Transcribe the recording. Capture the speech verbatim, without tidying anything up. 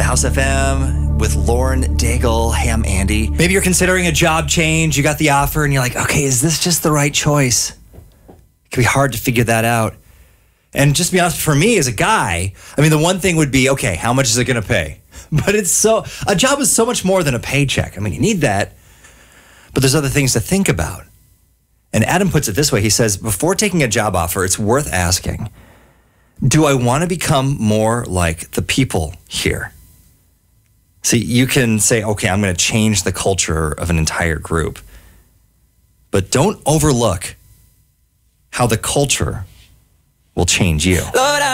House F M with Lauren Daigle. Hey, I'm Andy. Maybe you're considering a job change. You got the offer and you're like, okay, is this just the right choice? It can be hard to figure that out. And just to be honest, for me as a guy, I mean, the one thing would be, okay, how much is it going to pay? But it's so, a job is so much more than a paycheck. I mean, you need that, but there's other things to think about. And Adam puts it this way. He says, before taking a job offer, it's worth asking, do I want to become more like the people here? See, you can say, okay, I'm going to change the culture of an entire group, but don't overlook how the culture will change you. Lord,